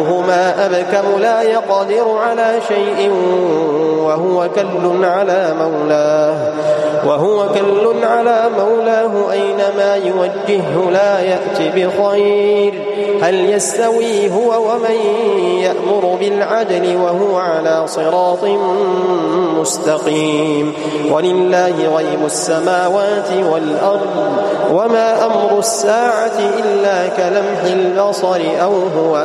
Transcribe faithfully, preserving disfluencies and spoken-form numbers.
هما أبكم لا يقدر على شيء وهو كل على مولاه وهو كل على مولاه أينما يوجهه لا يأت بخير هل يستوي هو ومن يأمر بالعدل وهو على صراط مستقيم ولله غيب السماوات والأرض وما أمر الساعة إلا كلمح البصر أو هو